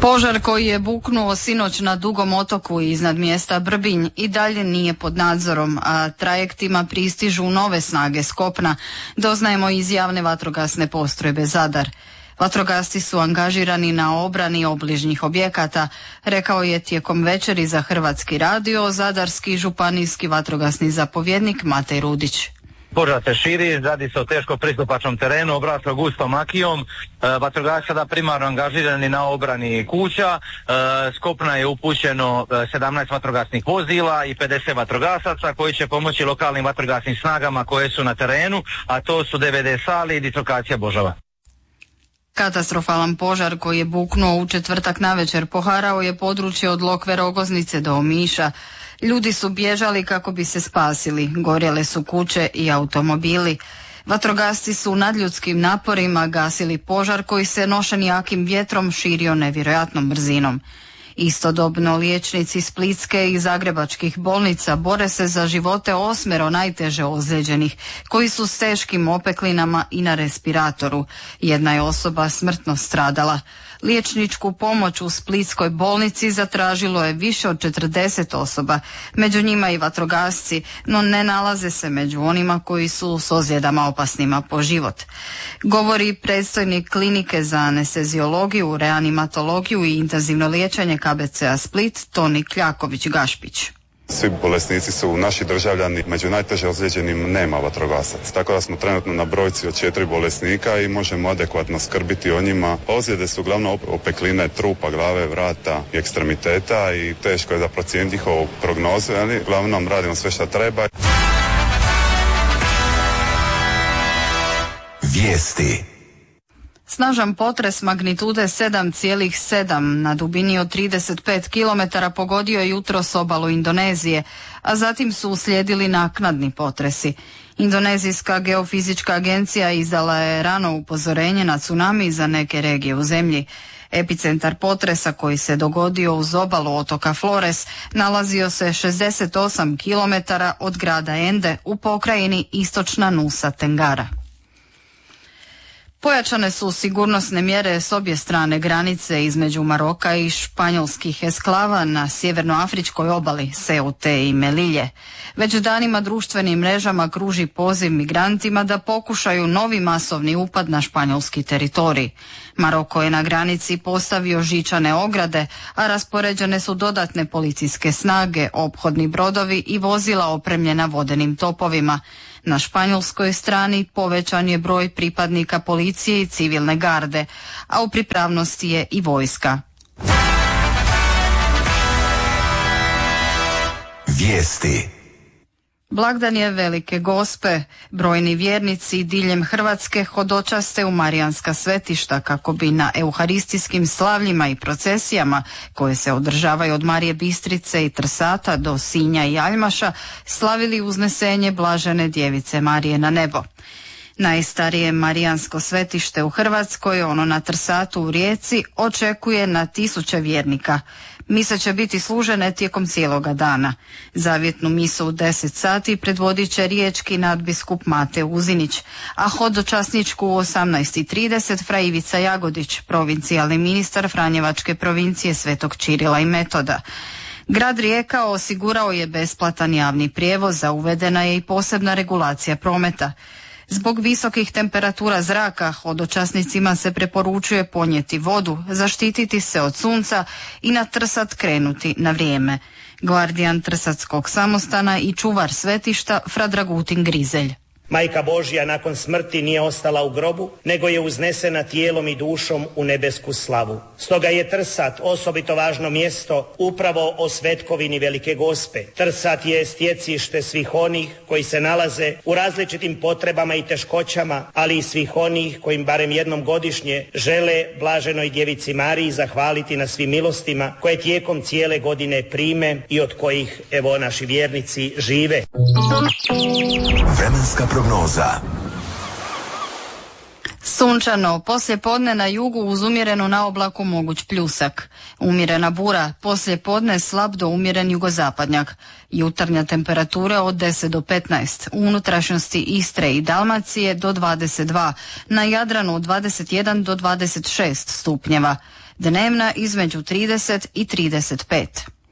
Požar koji je buknuo sinoć na Dugom otoku iznad mjesta Brbinj i dalje nije pod nadzorom, a trajektima pristižu nove snage s kopna, doznajemo iz javne vatrogasne postrojbe Zadar. Vatrogasci su angažirani na obrani obližnjih objekata, rekao je tijekom večeri za Hrvatski radio zadarski županijski vatrogasni zapovjednik Matej Rudić. Požar se širi, radi se o teško pristupačnom terenu, obraslo gustom makijom, vatrogasci sada primarno angažirani na obrani kuća, s kopna je upućeno 17 vatrogasnih vozila i 50 vatrogasaca koji će pomoći lokalnim vatrogasnim snagama koje su na terenu, a to su DVD Sali i dislokacija Božava. Katastrofalan požar koji je buknuo u četvrtak navečer poharao je područje od Lokve Rogoznice do Omiša. Ljudi su bježali kako bi se spasili, gorjele su kuće i automobili. Vatrogasci su nadljudskim naporima gasili požar koji se nošen jakim vjetrom širio nevjerojatnom brzinom. Istodobno liječnici splitske i zagrebačkih bolnica bore se za živote 8 najteže ozlijeđenih koji su s teškim opeklinama i na respiratoru. Jedna je osoba smrtno stradala. Liječničku pomoć u splitskoj bolnici zatražilo je više od 40 osoba, među njima i vatrogasci, no ne nalaze se među onima koji su s ozljedama opasnima po život. Govori predstojnik klinike za anesteziologiju, reanimatologiju i intenzivno liječenje KBC-a Split, Toni Kljaković-Gašpić. Svi bolesnici su naši državljani, među najteže ozlijeđenim nema vatrogasaca. Tako da smo trenutno na brojci od 4 bolesnika i možemo adekvatno skrbiti o njima. Ozljede su uglavnom opekline trupa, glave, vrata i ekstremiteta i teško je da procijeniti njihovu prognozu, ali uglavnom radimo sve što treba. Vijesti. Snažan potres magnitude 7,7 na dubini od 35 km pogodio je jutros obalu Indonezije, a zatim su uslijedili naknadni potresi. Indonezijska geofizička agencija izdala je rano upozorenje na tsunami za neke regije u zemlji. Epicentar potresa koji se dogodio uz obalu otoka Flores nalazio se 68 km od grada Ende u pokrajini istočna Nusa Tenggara. Pojačane su sigurnosne mjere s obje strane granice između Maroka i španjolskih esklava na sjevernoafričkoj obali Seute i Melilje. Već danima društvenim mrežama kruži poziv migrantima da pokušaju novi masovni upad na španjolski teritorij. Maroko je na granici postavio žičane ograde, a raspoređene su dodatne policijske snage, ophodni brodovi i vozila opremljena vodenim topovima. Na španjolskoj strani povećan je broj pripadnika policije i civilne garde, a u pripravnosti je i vojska. Vijesti. Blagdan je Velike Gospe. Brojni vjernici diljem Hrvatske hodočaste u marijanska svetišta kako bi na euharistijskim slavljima i procesijama koje se održavaju od Marije Bistrice i Trsata do Sinja i Aljmaša slavili uznesenje Blažene Djevice Marije na nebo. Najstarije marijansko svetište u Hrvatskoj, ono na Trsatu u Rijeci, očekuje na tisuće vjernika. Mise će biti služene tijekom cijeloga dana. Zavjetnu misu u 10 sati predvodit će riječki nadbiskup Mate Uzinić, a hodočasničku u 18:30 fra Ivica Jagodić, provincijalni ministar Franjevačke provincije Svetog Čirila i Metoda. Grad Rijeka osigurao je besplatan javni prijevoz, a uvedena je i posebna regulacija prometa. Zbog visokih temperatura zraka hodočasnicima se preporučuje ponijeti vodu, zaštititi se od sunca i na Trsat krenuti na vrijeme. Gvardijan Trsatskog samostana i čuvar svetišta fra Dragutin Grizelj. Majka Božja nakon smrti nije ostala u grobu, nego je uznesena tijelom i dušom u nebesku slavu. Stoga je Trsat osobito važno mjesto upravo o svetkovini Velike Gospe. Trsat je stjecište svih onih koji se nalaze u različitim potrebama i teškoćama, ali i svih onih kojim barem jednom godišnje žele Blaženoj Djevici Mariji zahvaliti na svim milostima koje tijekom cijele godine prime i od kojih, evo, naši vjernici žive. Vremenska prognoza. Sunčano, poslije podne na jugu uz umjerenu na oblaku moguć pljusak. Umjerena bura, poslije podne slab do umjeren jugozapadnjak. Jutarnja temperatura od 10 do 15, u unutrašnjosti Istre i Dalmacije do 22, na Jadranu od 21 do 26 stupnjeva. Dnevna između 30 i 35.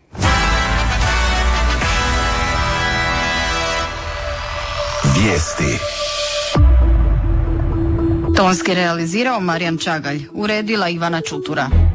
Vijesti. Tonski realizirao Marijan Čagalj, uredila Ivana Čutura.